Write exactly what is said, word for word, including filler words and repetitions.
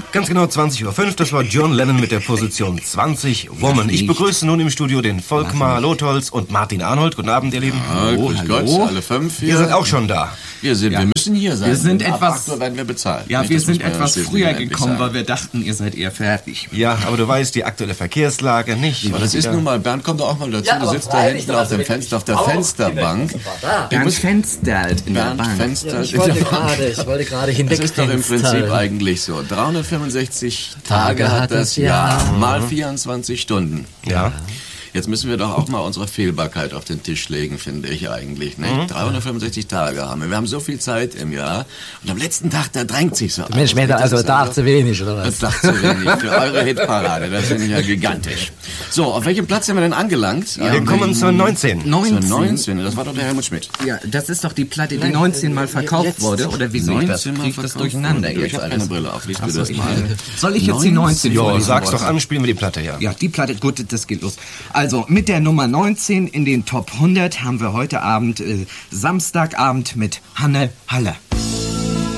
Ganz genau zwanzig Uhr fünf, das war John Lennon mit der Position zwanzig, Woman. Ich begrüße nun im Studio den Volkmar Lotholz und Martin Arnold. Guten Abend, ihr Lieben. Ja, oh, grüß hallo. Gott, alle fünf hier. Ihr seid auch schon da. Wir, sind, ja. wir müssen hier sein. Wir sind Ab etwas, acht Uhr werden wir bezahlt. Ja, Nicht, wir das sind muss man etwas schließlich früher endlich gekommen, sagen. weil wir dachten, ihr seid eher fertig. Ja, aber du weißt, die aktuelle Verkehrslage nicht. Aber das ist nun mal, Bernd, komm doch auch mal dazu. Ja, du aber sitzt da freilich, hinten da auf dem sind wir Fenster, auf der auch Fensterbank. Bernd Fenstert in Bernd der Bank. Fenster Ich wollte gerade, ich wollte gerade hinweg. Das ist doch im Prinzip eigentlich so. dreihundertfünfundsechzig Tage hat das Jahr, mal vierundzwanzig Stunden. Ja. Jetzt müssen wir doch auch mal unsere Fehlbarkeit auf den Tisch legen, finde ich eigentlich. Ne? Mhm. dreihundertfünfundsechzig Tage haben wir. Wir haben so viel Zeit im Jahr. Und am letzten Tag, da drängt sich so. Mensch, mir da also ein Tag zu wenig, oder was? Ein Tag zu wenig für eure Hitparade. Das finde ich ja gigantisch. So, auf welchem Platz sind wir denn angelangt? Wir ähm, kommen zur neunzehn. Zur neunzehn. Das war doch der Helmut Schmidt. Ja, das ist doch die Platte, die neunzehn Mal verkauft jetzt. wurde. Oder wie soll ich das? Krieg ich das durcheinander Ich jetzt habe alles? keine Brille auf. Liest du So, das ich, mal? soll ich jetzt die neunzehn Jo, vorlesen sag's wollen? doch an, spielen wir die Platte, ja. Ja, die Platte, gut, das geht los. Also, mit der Nummer neunzehn in den Top hundert haben wir heute Abend, äh, Samstagabend mit Hanne Halle.